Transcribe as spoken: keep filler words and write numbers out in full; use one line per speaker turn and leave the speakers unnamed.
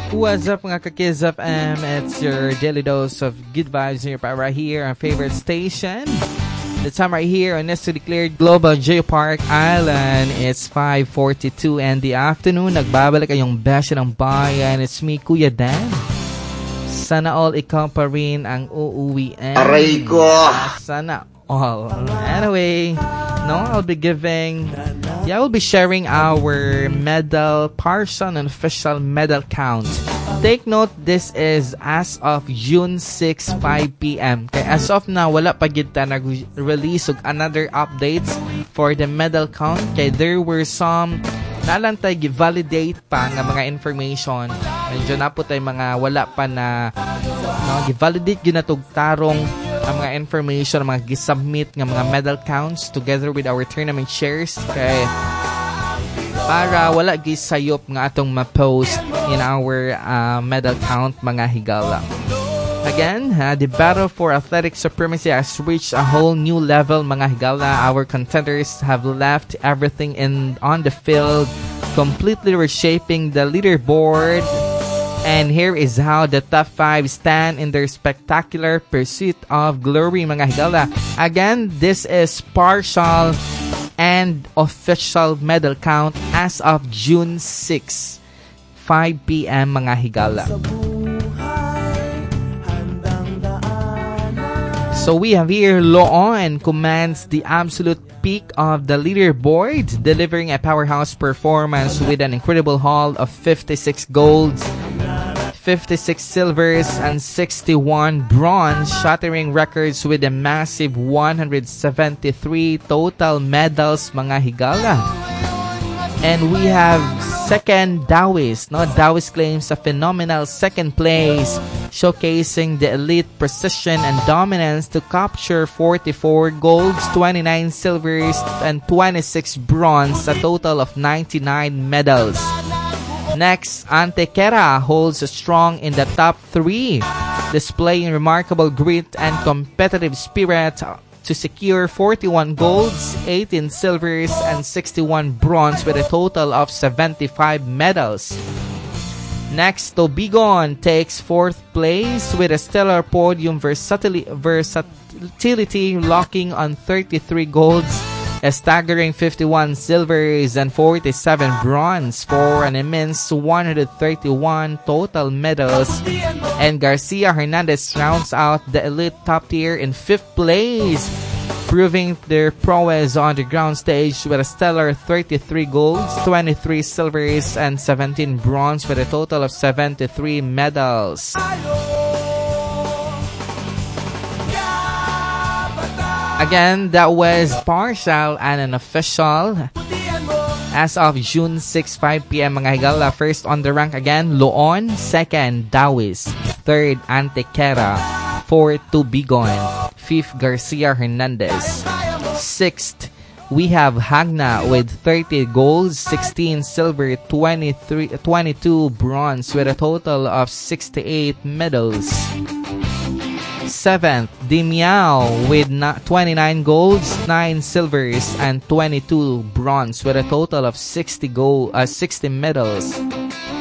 What's up mga ka-Kids F M? It's your daily dose of good vibes here right here on favorite station. The time right here on Nestle Declared Global Geopark Island. It's five forty-two in the afternoon. Nagbabalik ayong besya ng bayan. It's me, Kuya Dan. Sana all ikaw pa rin ang uuwian.
Aray ko!
Sana all. Anyway, no, I'll be giving... Yeah, we'll be sharing our medal partial and official medal count. Take note, this is as of June sixth, five p.m. Kaya as of now, wala pa kita nag-release of another updates for the medal count. Kaya there were some nalantay gi-validate pa nga mga information. Medyo na po tayo mga wala pa na no, gi-validate ginatugtarong ang mga information, mga gi-submit nga mga medal counts together with our tournament shares. Kaya para wala gisayop nga atong ma-post in our uh, medal count mga higala. Again, uh, the battle for athletic supremacy has reached a whole new level mga higala. Our contenders have left everything in on the field, completely reshaping the leaderboard. And here is how the top five stand in their spectacular pursuit of glory mga higala. Again, this is partial and official medal count as of June sixth, five p.m. mga higala. So we have here Loon commands the absolute peak of the leaderboard, delivering a powerhouse performance with an incredible haul of fifty-six golds, fifty-six silvers, and sixty-one bronze, shattering records with a massive one hundred seventy-three total medals mga higala. And we have second Dawis. No, Dawis claims a phenomenal second place, showcasing the elite precision and dominance to capture forty-four golds, twenty-nine silvers, and twenty-six bronze, a total of ninety-nine medals. Next, Antequera holds strong in the top three, displaying remarkable grit and competitive spirit to secure forty-one golds, eighteen silvers, and sixty-one bronze with a total of seventy-five medals. Next, Tobigon takes fourth place with a stellar podium versatility, versatility locking on thirty-three golds, a staggering fifty-one silvers, and forty-seven bronze for an immense one hundred thirty-one total medals. And Garcia Hernandez rounds out the elite top tier in fifth place, proving their prowess on the ground stage with a stellar thirty-three golds, twenty-three silvers, and seventeen bronze with a total of seventy-three medals. Again, that was partial and an official as of June sixth, five p.m. mga higala. First on the rank again, Loon. Second, Dawis. Third, Antequera. Fourth, Tubigon. Fifth, Garcia Hernandez. Sixth, we have Hagna with thirty golds, sixteen silver, twenty-three, twenty-two bronze with a total of sixty-eight medals. Seventh, Dimiao with twenty-nine golds, nine silvers, and twenty-two bronze with a total of sixty gold, uh, sixty medals.